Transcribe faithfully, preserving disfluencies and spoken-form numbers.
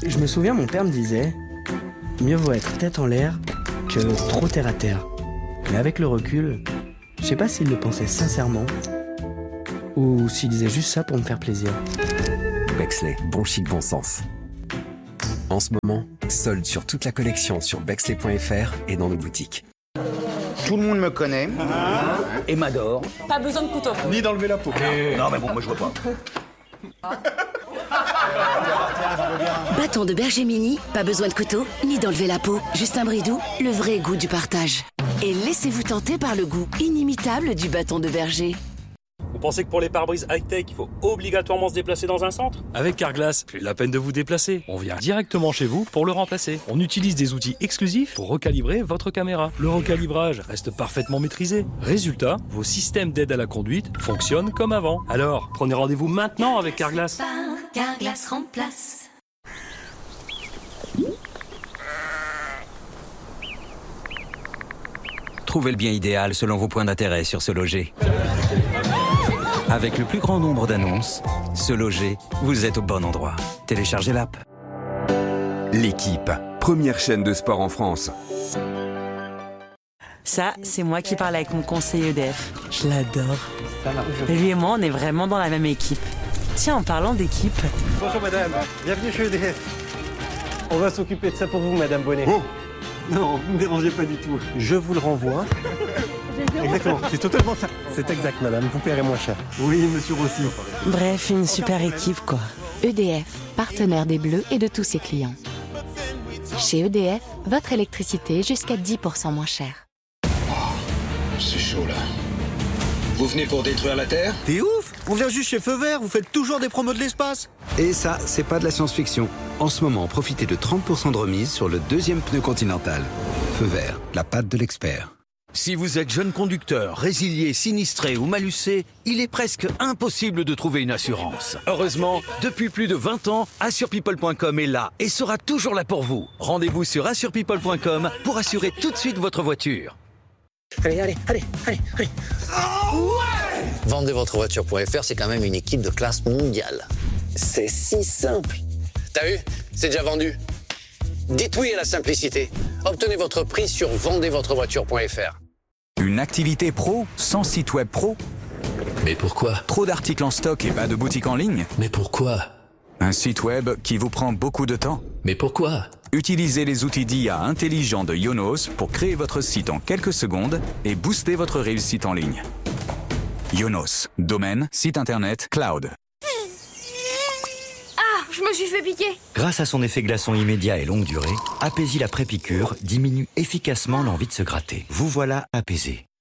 Je me souviens, mon père me disait, mieux vaut être tête en l'air que trop terre à terre. Mais avec le recul, je sais pas s'il le pensait sincèrement ou s'il disait juste ça pour me faire plaisir. Bexley, bon chic, bon sens. En ce moment, solde sur toute la collection sur bexley point f r et dans nos boutiques. Tout le monde me connaît et m'adore. Pas besoin de couteau. Ni d'enlever la peau. Et... Non mais bon, moi je vois pas. Bâton de berger mini, pas besoin de couteau, ni d'enlever la peau. Juste un bridou, le vrai goût du partage. Et laissez-vous tenter par le goût inimitable du bâton de berger. Vous pensez que pour les pare-brises high-tech, il faut obligatoirement se déplacer dans un centre? Avec Carglass, plus la peine de vous déplacer. On vient directement chez vous pour le remplacer. On utilise des outils exclusifs pour recalibrer votre caméra. Le recalibrage reste parfaitement maîtrisé. Résultat, vos systèmes d'aide à la conduite fonctionnent comme avant. Alors, prenez rendez-vous maintenant avec Carglass. Carglass remplace. Trouvez le bien idéal selon vos points d'intérêt sur Se Loger. Avec le plus grand nombre d'annonces, Se Loger, vous êtes au bon endroit. Téléchargez l'app. L'équipe, première chaîne de sport en France. Ça, c'est moi qui parle avec mon conseiller E D F. Je l'adore. Lui et moi, on est vraiment dans la même équipe. Tiens, en parlant d'équipe... Bonjour madame, bienvenue chez E D F. On va s'occuper de ça pour vous, madame Bonnet. Oh non, vous ne me dérangez pas du tout. Je vous le renvoie. Exactement, c'est totalement ça. C'est exact, madame, vous paierez moins cher. Oui, monsieur Rossi. Bref, une super équipe, quoi. E D F, partenaire des Bleus et de tous ses clients. Chez E D F, votre électricité est jusqu'à dix pour cent moins chère. Oh, c'est chaud, là. Vous venez pour détruire la Terre? T'es ouf! On vient juste chez Feu Vert, vous faites toujours des promos de l'espace. Et ça, c'est pas de la science-fiction. En ce moment, profitez de trente pour cent de remise sur le deuxième pneu Continental. Feu Vert, la patte de l'expert. Si vous êtes jeune conducteur, résilié, sinistré ou malucé, il est presque impossible de trouver une assurance. Heureusement, depuis plus de vingt ans, assure people point com est là et sera toujours là pour vous. Rendez-vous sur assure people point com pour assurer tout de suite votre voiture. Allez, allez, allez, allez, allez. Oh, ouais! vendez votre voiture point f r, c'est quand même une équipe de classe mondiale. C'est si simple. T'as vu? C'est déjà vendu. Dites oui à la simplicité. Obtenez votre prix sur vendez votre voiture point f r. Une activité pro sans site web pro? Mais pourquoi? Trop d'articles en stock et pas de boutique en ligne? Mais pourquoi? Un site web qui vous prend beaucoup de temps? Mais pourquoi? Utilisez les outils d'I A intelligents de Yonos pour créer votre site en quelques secondes et booster votre réussite en ligne. Yonos, domaine, site internet, cloud. Ah, je me suis fait piquer. Grâce à son effet glaçon immédiat et longue durée, Apaisil la pré-piqûre diminue efficacement l'envie de se gratter. Vous voilà apaisé.